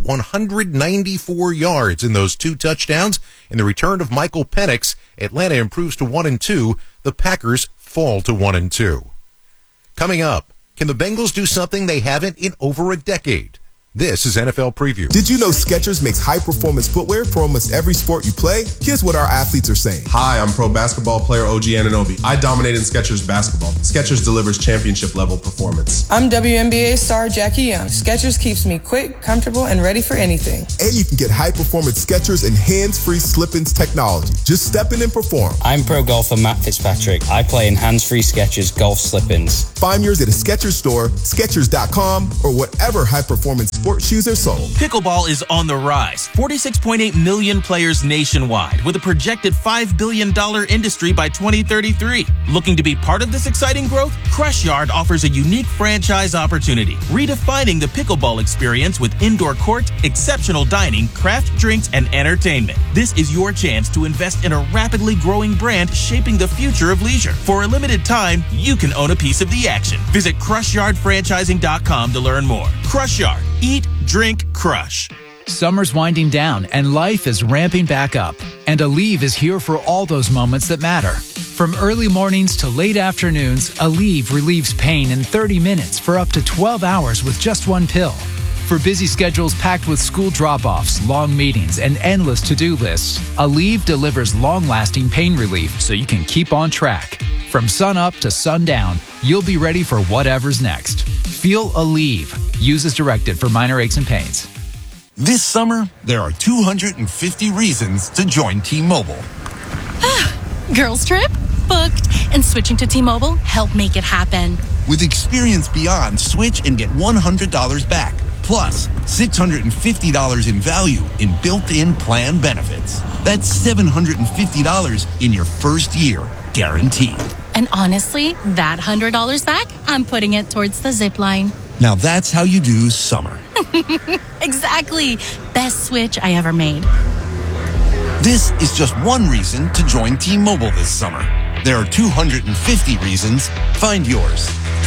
194 yards in those 2 touchdowns. In the return of Michael Penix, Atlanta improves to 1-2. The Packers fall to 1-2. Coming up, can the Bengals do something they haven't in over a decade? This is NFL Preview. Did you know Skechers makes high-performance footwear for almost every sport you play? Here's what our athletes are saying. Hi, I'm pro basketball player OG Anunoby. I dominate in Skechers basketball. Skechers delivers championship-level performance. I'm WNBA star Jackie Young. Skechers keeps me quick, comfortable, and ready for anything. And you can get high-performance Skechers and hands-free slip-ins technology. Just step in and perform. I'm pro golfer Matt Fitzpatrick. I play in hands-free Skechers golf slip-ins. Find yours at a Skechers store, Skechers.com, or whatever high-performance sports shoes are sold. Pickleball is on the rise. 46.8 million players nationwide with a projected $5 billion industry by 2033. Looking to be part of this exciting growth? Crush Yard offers a unique franchise opportunity, redefining the pickleball experience with indoor court, exceptional dining, craft drinks, and entertainment. This is your chance to invest in a rapidly growing brand shaping the future of leisure. For a limited time, you can own a piece of the action. Visit CrushYardFranchising.com to learn more. Crush Yard. Eat, drink, crush. Summer's winding down and life is ramping back up. And Aleve is here for all those moments that matter. From early mornings to late afternoons, Aleve relieves pain in 30 minutes for up to 12 hours with just one pill. For busy schedules packed with school drop-offs, long meetings, and endless to-do lists, Aleve delivers long-lasting pain relief so you can keep on track. From sun up to sundown, you'll be ready for whatever's next. Feel Aleve. Use as directed for minor aches and pains. This summer, there are 250 reasons to join T-Mobile. Girls trip? Booked. And switching to T-Mobile helped make it happen. With Experience Beyond, switch and get $100 back. Plus, $650 in value in built-in plan benefits. That's $750 in your first year, guaranteed. And honestly, that $100 back, I'm putting it towards the zip line. Now that's how you do summer. Exactly. Best switch I ever made. This is just one reason to join T-Mobile this summer. There are 250 reasons. Find yours.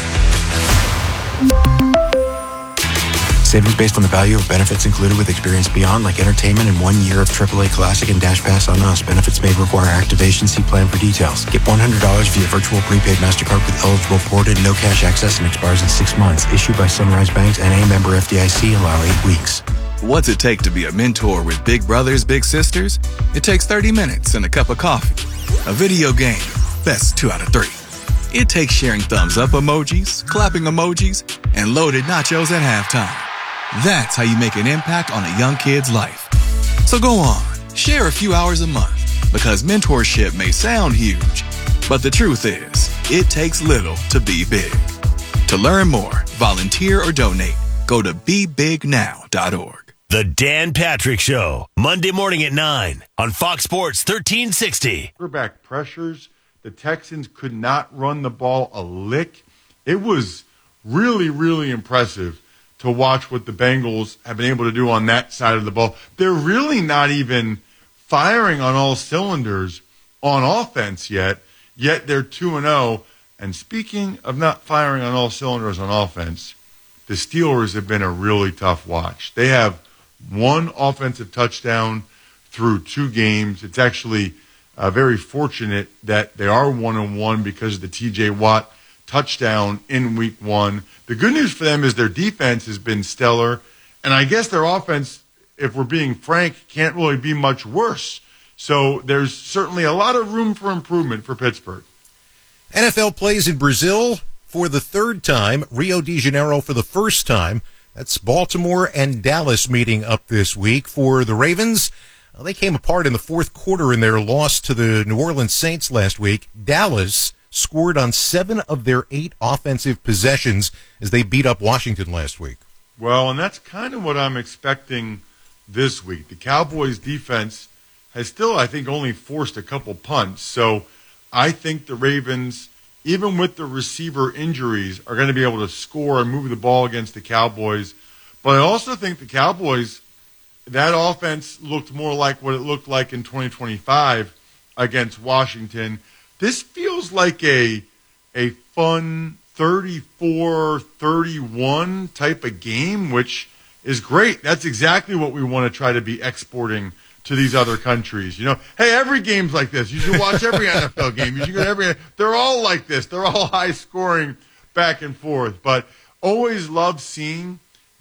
Savings based on the value of benefits included with Experience Beyond, like entertainment and 1 year of AAA Classic and Dash Pass on us. Benefits may require activation. See plan for details. Get $100 via virtual prepaid MasterCard with eligible ported, no cash access, and expires in 6 months. Issued by Sunrise Banks, N.A. member FDIC. Allow 8 weeks. What's it take to be a mentor with big brothers, big sisters? It takes 30 minutes and a cup of coffee. A video game. Best 2 out of 3. It takes sharing thumbs up emojis, clapping emojis, and loaded nachos at halftime. That's how you make an impact on a young kid's life. So go on, share a few hours a month, because mentorship may sound huge, but the truth is, it takes little to be big. To learn more, volunteer, or donate, go to BeBigNow.org. The Dan Patrick Show, Monday morning at 9 on Fox Sports 1360. Quarterback pressures. The Texans could not run the ball a lick. It was really, really impressive to watch what the Bengals have been able to do on that side of the ball. They're really not even firing on all cylinders on offense yet they're 2-0. And speaking of not firing on all cylinders on offense, the Steelers have been a really tough watch. They have one offensive touchdown through 2 games. It's actually very fortunate that they are 1-1 because of the T.J. Watt touchdown in week 1. The good news for them is their defense has been stellar, and I guess their offense, if we're being frank, can't really be much worse. So there's certainly a lot of room for improvement for Pittsburgh. NFL plays in Brazil for the 3rd time, Rio de Janeiro for the 1st time. That's Baltimore and Dallas meeting up this week. For the Ravens, they came apart in the 4th quarter in their loss to the New Orleans Saints last week. Dallas scored on 7 of their 8 offensive possessions as they beat up Washington last week. Well, and that's kind of what I'm expecting this week. The Cowboys' defense has still, I think, only forced a couple punts. So I think the Ravens, even with the receiver injuries, are going to be able to score and move the ball against the Cowboys. But I also think the Cowboys, that offense looked more like what it looked like in 2025 against Washington. This feels like a fun 34-31 type of game, which is great. That's exactly what we want to try to be exporting to these other countries. You know, hey, every game's like this. You should watch every NFL game. You should go to they're all like this. They're all high scoring back and forth. But always love seeing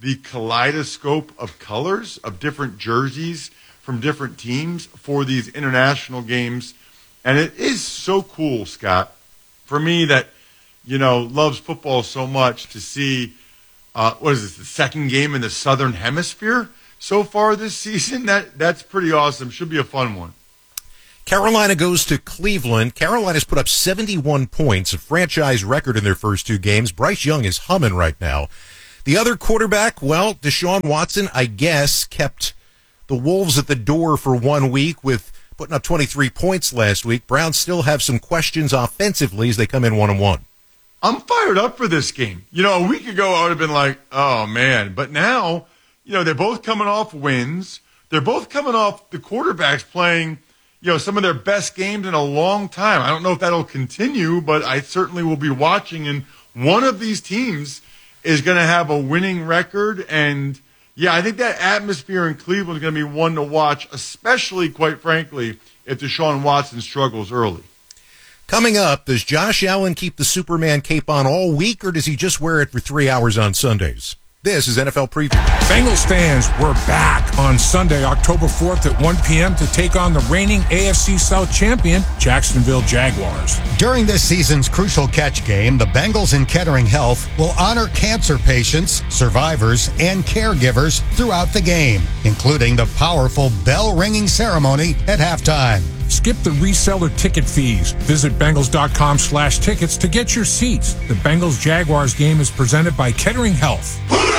the kaleidoscope of colors of different jerseys from different teams for these international games. And it is so cool, Scott, for me that, loves football so much to see, the second game in the Southern Hemisphere so far this season. That's pretty awesome. Should be a fun one. Carolina goes to Cleveland. Carolina's put up 71 points, a franchise record in their first 2 games. Bryce Young is humming right now. The other quarterback, well, Deshaun Watson, I guess, kept the Wolves at the door for 1 week with putting up 23 points last week. Browns still have some questions offensively as they come in 1-1. I'm fired up for this game. A week ago I would have been like, oh, man. But now, they're both coming off wins. They're both coming off the quarterbacks playing some of their best games in a long time. I don't know if that'll continue, but I certainly will be watching. And one of these teams is going to have a winning record. And, I think that atmosphere in Cleveland is going to be one to watch, especially, quite frankly, if Deshaun Watson struggles early. Coming up, does Josh Allen keep the Superman cape on all week, or does he just wear it for 3 hours on Sundays? This is NFL Preview. Bengals fans, we're back on Sunday, October 4th at 1 p.m. to take on the reigning AFC South champion, Jacksonville Jaguars. During this season's Crucial Catch game, the Bengals and Kettering Health will honor cancer patients, survivors, and caregivers throughout the game, including the powerful bell-ringing ceremony at halftime. Skip the reseller ticket fees. Visit Bengals.com/tickets to get your seats. The Bengals-Jaguars game is presented by Kettering Health.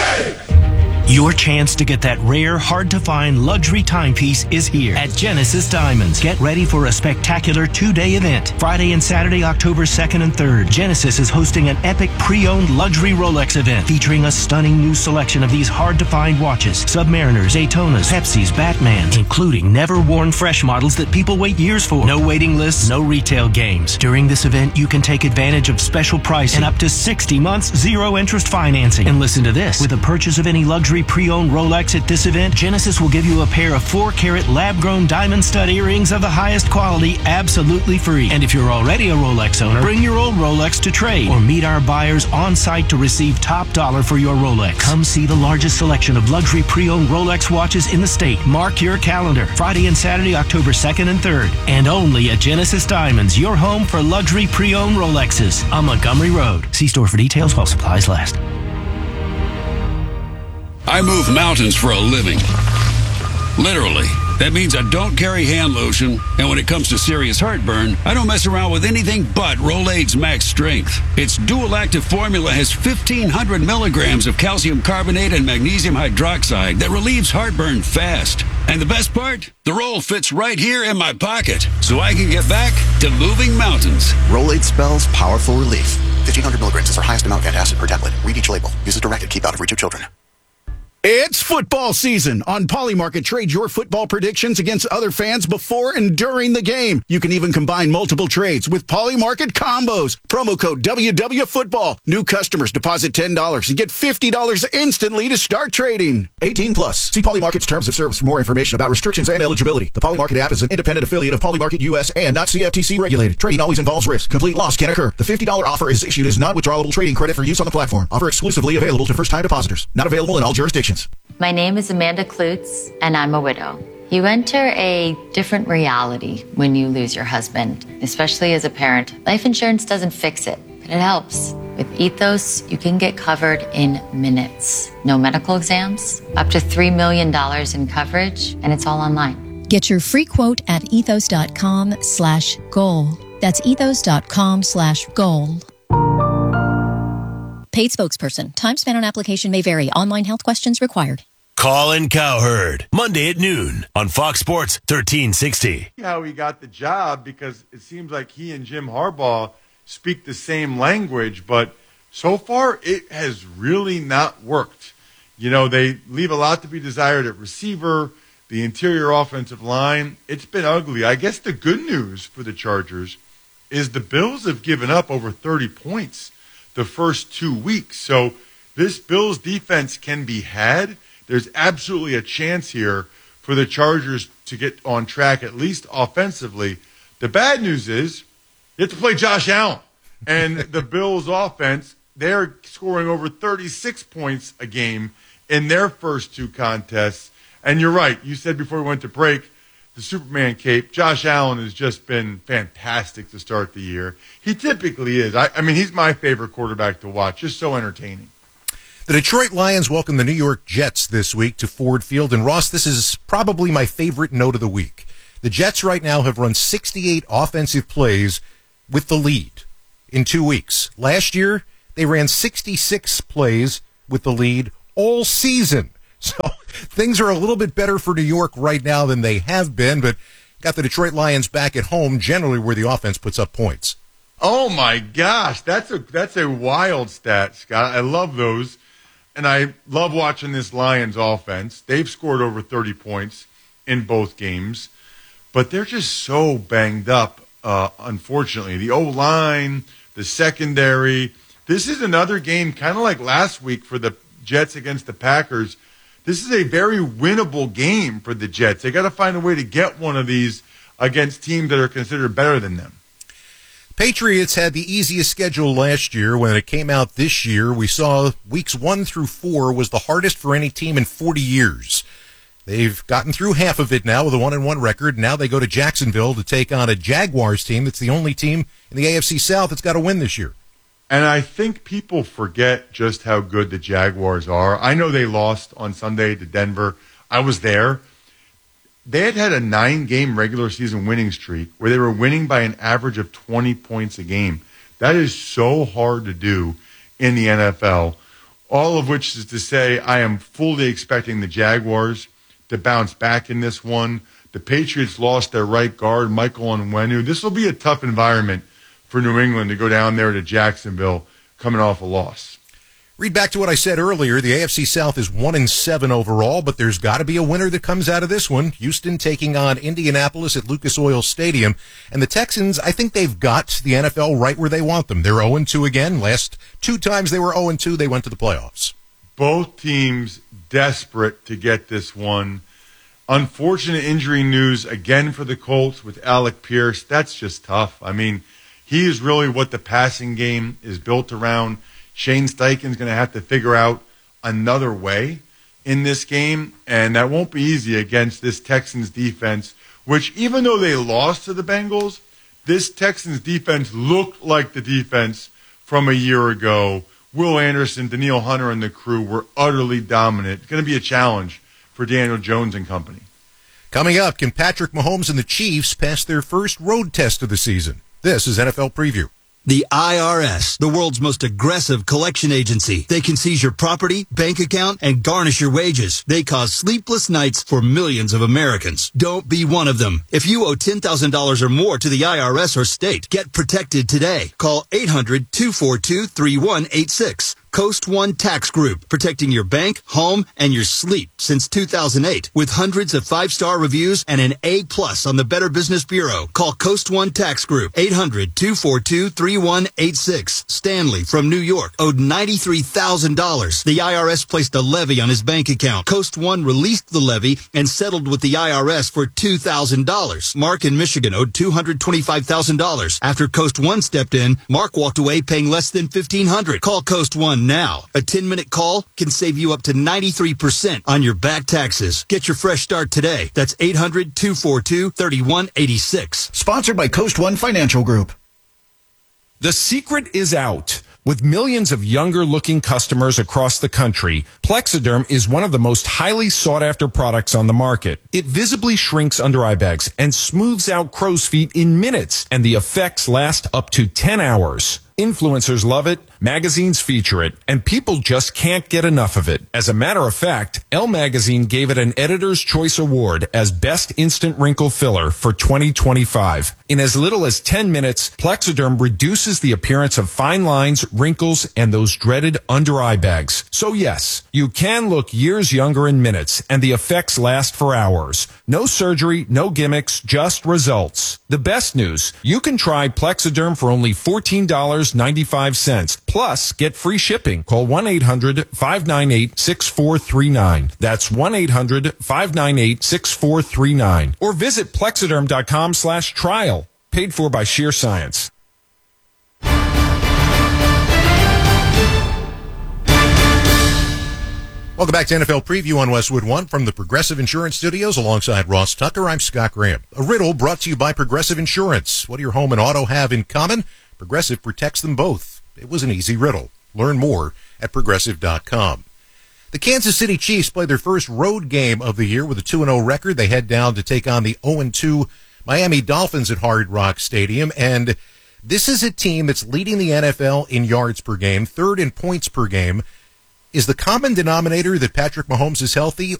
Your chance to get that rare, hard-to-find luxury timepiece is here at Genesis Diamonds. Get ready for a spectacular 2-day event. Friday and Saturday, October 2nd and 3rd. Genesis is hosting an epic pre-owned luxury Rolex event featuring a stunning new selection of these hard-to-find watches. Submariners, Daytonas, Pepsis, Batmans, including never-worn fresh models that people wait years for. No waiting lists, no retail games. During this event, you can take advantage of special pricing and up to 60 months zero-interest financing. And listen to this. With a purchase of any luxury pre-owned Rolex at this event, Genesis will give you a pair of 4-carat lab-grown diamond stud earrings of the highest quality absolutely free. And if you're already a Rolex owner, bring your old Rolex to trade or meet our buyers on site to receive top dollar for your Rolex. Come see the largest selection of luxury pre-owned Rolex watches in the state. Mark your calendar. Friday and Saturday, October 2nd and 3rd. And only at Genesis Diamonds, your home for luxury pre-owned Rolexes on Montgomery Road. See store for details while supplies last. I move mountains for a living. Literally. That means I don't carry hand lotion, and when it comes to serious heartburn, I don't mess around with anything but Rolaids Max Strength. Its dual-active formula has 1,500 milligrams of calcium carbonate and magnesium hydroxide that relieves heartburn fast. And the best part? The roll fits right here in my pocket, so I can get back to moving mountains. Rolaids spells powerful relief. 1,500 milligrams is our highest amount of antacid per tablet. Read each label. Use as directed. Keep out of reach of children. It's football season. On Polymarket, trade your football predictions against other fans before and during the game. You can even combine multiple trades with Polymarket combos. Promo code WWFootball. New customers deposit $10 and get $50 instantly to start trading. 18 plus. See Polymarket's terms of service for more information about restrictions and eligibility. The Polymarket app is an independent affiliate of Polymarket US and not CFTC regulated. Trading always involves risk. Complete loss can occur. The $50 offer is issued as non-withdrawable trading credit for use on the platform. Offer exclusively available to first-time depositors. Not available in all jurisdictions. My name is Amanda Klutz, and I'm a widow. You enter a different reality when you lose your husband, especially as a parent. Life insurance doesn't fix it, but it helps. With Ethos, you can get covered in minutes. No medical exams, up to $3 million in coverage, and it's all online. Get your free quote at ethos.com/goal. That's ethos.com/goal. Paid spokesperson. Time spent on application may vary. Online health questions required. Colin Cowherd, Monday at noon on Fox Sports 1360. How he got the job, because it seems like he and Jim Harbaugh speak the same language, but so far it has really not worked. They leave a lot to be desired at receiver, the interior offensive line. It's been ugly. I guess the good news for the Chargers is the Bills have given up over 30 points the first 2 weeks. So this Bills defense can be had. There's absolutely a chance here for the Chargers to get on track, at least offensively. The bad news is you have to play Josh Allen. And the Bills offense, they're scoring over 36 points a game in their first two contests. And you're right. You said before we went to break, the Superman cape. Josh Allen has just been fantastic to start the year. He typically is. I mean, he's my favorite quarterback to watch. Just so entertaining. The Detroit Lions welcome the New York Jets this week to Ford Field. And, Ross, this is probably my favorite note of the week. The Jets right now have run 68 offensive plays with the lead in 2 weeks. Last year, they ran 66 plays with the lead all season. So things are a little bit better for New York right now than they have been, but got the Detroit Lions back at home, generally where the offense puts up points. Oh, my gosh. That's a wild stat, Scott. I love those. And I love watching this Lions offense. They've scored over 30 points in both games, but they're just so banged up, unfortunately. The O-line, the secondary. This is another game kind of like last week for the Jets against the Packers. This is a very winnable game for the Jets. They got to find a way to get one of these against teams that are considered better than them. Patriots had the easiest schedule last year. When it came out this year, we saw weeks 1 through 4 was the hardest for any team in 40 years. They've gotten through half of it now with a 1-1 record. Now they go to Jacksonville to take on a Jaguars team that's the only team in the AFC South that's got a win this year. And I think people forget just how good the Jaguars are. I know they lost on Sunday to Denver. I was there. They had a 9-game regular season winning streak where they were winning by an average of 20 points a game. That is so hard to do in the NFL, all of which is to say I am fully expecting the Jaguars to bounce back in this one. The Patriots lost their right guard, Michael Onwenu. This will be a tough environment for New England to go down there to Jacksonville coming off a loss. Read back to what I said earlier. The AFC South is 1-7 overall, but there's got to be a winner that comes out of this one. Houston taking on Indianapolis at Lucas Oil Stadium. And the Texans, I think they've got the NFL right where they want them. They're 0-2 again. Last 2 times they were 0-2, they went to the playoffs. Both teams desperate to get this one. Unfortunate injury news again for the Colts with Alec Pierce. That's just tough. I mean, he is really what the passing game is built around. Shane Steichen's going to have to figure out another way in this game, and that won't be easy against this Texans defense, which even though they lost to the Bengals, this Texans defense looked like the defense from a year ago. Will Anderson, Danielle Hunter, and the crew were utterly dominant. It's going to be a challenge for Daniel Jones and company. Coming up, can Patrick Mahomes and the Chiefs pass their first road test of the season? This is NFL Preview. The IRS, the world's most aggressive collection agency. They can seize your property, bank account, and garnish your wages. They cause sleepless nights for millions of Americans. Don't be one of them. If you owe $10,000 or more to the IRS or state, get protected today. Call 800-242-3186. Coast One Tax Group, protecting your bank, home, and your sleep since 2008. With hundreds of 5-star reviews and an A+ on the Better Business Bureau. Call Coast One Tax Group, 800-242-3186. Stanley from New York owed $93,000. The IRS placed a levy on his bank account. Coast One released the levy and settled with the IRS for $2,000. Mark in Michigan owed $225,000. After Coast One stepped in, Mark walked away paying less than $1,500. Call Coast One now. A 10-minute call can save you up to 93% on your back taxes. Get your fresh start today. That's 800-242-3186. Sponsored by Coast One Financial Group. The secret is out. With millions of younger-looking customers across the country, Plexiderm is one of the most highly sought-after products on the market. It visibly shrinks under-eye bags and smooths out crow's feet in minutes, and the effects last up to 10 hours. Influencers love it, magazines feature it, and people just can't get enough of it. As a matter of fact, Elle Magazine gave it an Editor's Choice Award as Best Instant Wrinkle Filler for 2025. In as little as 10 minutes, Plexiderm reduces the appearance of fine lines, wrinkles, and those dreaded under-eye bags. So yes, you can look years younger in minutes, and the effects last for hours. No surgery, no gimmicks, just results. The best news, you can try Plexiderm for only $14.95. Plus, get free shipping. Call 1-800-598-6439. That's 1-800-598-6439. Or visit Plexiderm.com/trial. Paid for by Sheer Science. Welcome back to NFL Preview on Westwood One from the Progressive Insurance Studios alongside Ross Tucker. I'm Scott Graham. A riddle brought to you by Progressive Insurance. What do your home and auto have in common? Progressive protects them both. It was an easy riddle. Learn more at Progressive.com. The Kansas City Chiefs play their first road game of the year with a 2-0 record. They head down to take on the 0-2 Miami Dolphins at Hard Rock Stadium. And this is a team that's leading the NFL in yards per game, third in points per game. Is the common denominator that Patrick Mahomes is healthy,